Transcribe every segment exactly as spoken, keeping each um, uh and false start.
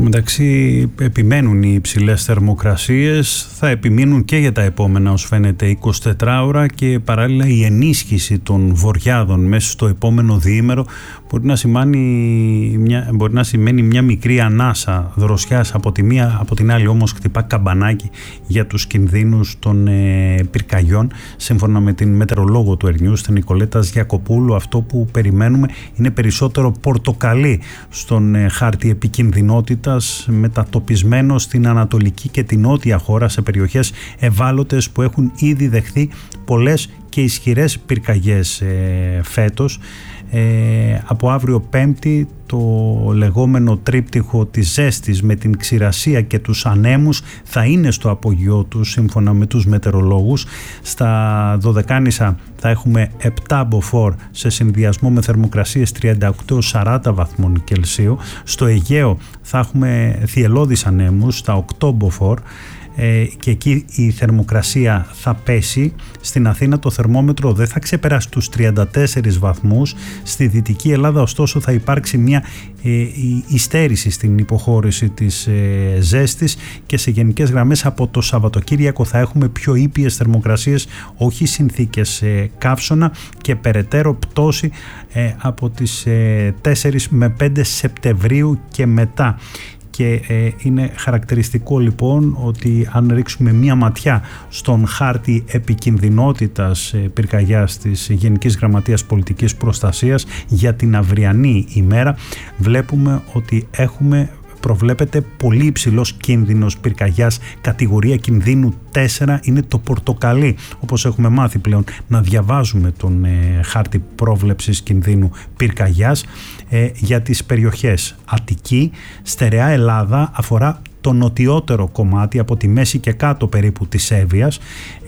μεταξύ επιμένουν οι υψηλές θερμοκρασίες, θα επιμείνουν και για τα επόμενα ως φαίνεται εικοσιτέσσερις ώρα και παράλληλα η ενίσχυση των βοριάδων μέσα στο επόμενο διήμερο μπορεί να σημαίνει μια, μπορεί να σημαίνει μια μικρή ανάσα δροσιάς από τη μία, από την άλλη όμως χτυπά καμπανάκι για τους κινδύνους των ε, πυρκαγιών. Σύμφωνα με την μετεωρολόγο του Ερνιούς, την Νικολέτα Γιακοπούλου, αυτό που περιμένουμε είναι περισσότερο πορτοκαλί στον ε, χάρτη επικινδυνότητας, μετατοπισμένο στην ανατολική και την νότια χώρα σε περιοχές ευάλωτες που έχουν ήδη δεχθεί πολλές και ισχυρές πυρκαγιές ε, φέτος. Ε, από αύριο Πέμπτη το λεγόμενο τρίπτυχο της ζέστης με την ξηρασία και τους ανέμους θα είναι στο απογειό του σύμφωνα με τους μετεωρολόγους. Στα Δωδεκάνησα θα έχουμε επτά μποφόρ σε συνδυασμό με θερμοκρασίες τριάντα οκτώ με σαράντα βαθμών Κελσίου. Στο Αιγαίο θα έχουμε θυελλώδεις ανέμους στα οκτώ μποφόρ και εκεί η θερμοκρασία θα πέσει. Στην Αθήνα το θερμόμετρο δεν θα ξεπεράσει τους τριάντα τέσσερις βαθμούς. Στη Δυτική Ελλάδα ωστόσο θα υπάρξει μια ε, υστέρηση στην υποχώρηση της ε, ζέστης και σε γενικές γραμμές από το Σαββατοκύριακο θα έχουμε πιο ήπιες θερμοκρασίες, όχι συνθήκες ε, καύσωνα και περαιτέρω πτώση ε, από τις ε, τέσσερις με πέντε Σεπτεμβρίου και μετά. Και ε, είναι χαρακτηριστικό λοιπόν ότι αν ρίξουμε μία ματιά στον χάρτη επικινδυνότητας ε, πυρκαγιάς της Γενικής Γραμματείας Πολιτικής Προστασίας για την αυριανή ημέρα, βλέπουμε ότι έχουμε προβλέπεται πολύ υψηλός κίνδυνος πυρκαγιάς, κατηγορία κινδύνου τέσσερα είναι το πορτοκαλί, όπως έχουμε μάθει πλέον να διαβάζουμε τον ε, χάρτη πρόβλεψης κινδύνου πυρκαγιάς ε, για τις περιοχές Αττική, Στερεά Ελλάδα, αφορά το νοτιότερο κομμάτι από τη μέση και κάτω περίπου της Εύβοιας,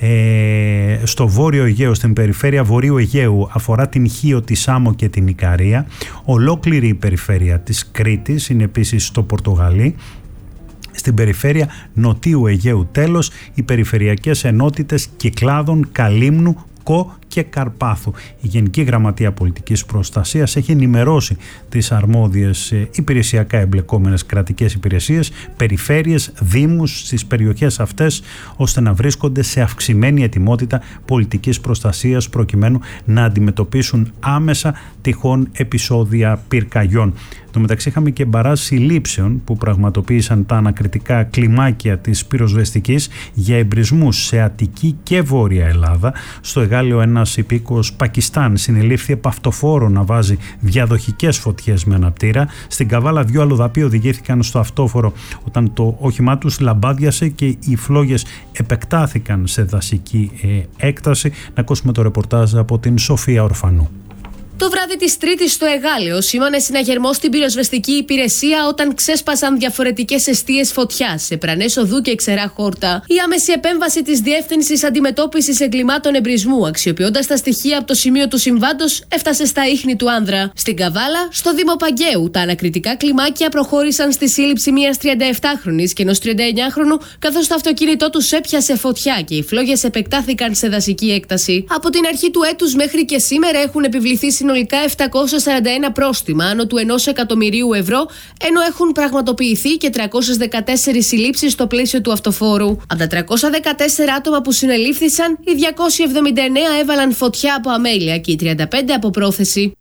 ε, στο Βόρειο Αιγαίο, στην περιφέρεια Βορείου Αιγαίου αφορά την Χίο, τη Σάμο και την Ικαρία. Ολόκληρη η περιφέρεια της Κρήτης είναι επίσης στο Πορτογαλί. Στην περιφέρεια Νοτίου Αιγαίου τέλος οι περιφερειακές ενότητες Κυκλάδων, Καλύμνου, Κο και Καρπάθου. Η Γενική Γραμματεία Πολιτικής Προστασίας έχει ενημερώσει τις αρμόδιες υπηρεσιακά εμπλεκόμενες κρατικές υπηρεσίες, περιφέρειες, δήμους στις περιοχές αυτές, ώστε να βρίσκονται σε αυξημένη ετοιμότητα πολιτικής προστασίας προκειμένου να αντιμετωπίσουν άμεσα τυχόν επεισόδια πυρκαγιών. Εν τω μεταξύ είχαμε και μπαράζ συλλήψεων που πραγματοποίησαν τα ανακριτικά κλιμάκια της πυροσβεστικής για εμπρισμούς σε Αττική και Βόρεια Ελλάδα. Στο Εγάλεο ένας υπήκοος Πακιστάν συνελήφθη επ' αυτοφόρο να βάζει διαδοχικές φωτιές με αναπτήρα. Στην Καβάλα δύο αλλοδαποί οδηγήθηκαν στο αυτόφορο όταν το όχημά τους λαμπάδιασε και οι φλόγες επεκτάθηκαν σε δασική ε, έκταση. Να ακούσουμε το ρεπορτάζ από την Σοφία Ορφανού. Το βράδυ της Τρίτης στο Εγάλεο σήμανε συναγερμό στην πυροσβεστική υπηρεσία όταν ξέσπασαν διαφορετικές εστίες φωτιάς σε Πρανές Οδού και Ξερά Χόρτα. Η άμεση επέμβαση της Διεύθυνσης Αντιμετώπισης Εγκλημάτων Εμπρισμού, αξιοποιώντας τα στοιχεία από το σημείο του συμβάντος, έφτασε στα ίχνη του άνδρα. Στην Καβάλα, στο Δήμο Παγκαίου, τα ανακριτικά κλιμάκια προχώρησαν στη σύλληψη μιας τριανταεπτάχρονης και ενός τριανταεννιάχρονου, καθώς το αυτοκίνητό τους έπιασε φωτιά και οι φλόγες επεκτάθηκαν σε δασική έκταση. Από την αρχή του έτους μέχρι και σήμερα έχουν επιβληθεί συνολικά επτακόσια σαράντα ένα πρόστιμα άνω του ενός εκατομμυρίου ευρώ, ενώ έχουν πραγματοποιηθεί και τριακόσιες δεκατέσσερις συλλήψεις στο πλαίσιο του αυτοφόρου. Από τα τριακόσια δεκατέσσερα άτομα που συνελήφθησαν, οι διακόσιοι εβδομήντα εννέα έβαλαν φωτιά από αμέλεια και οι τριάντα πέντε από πρόθεση.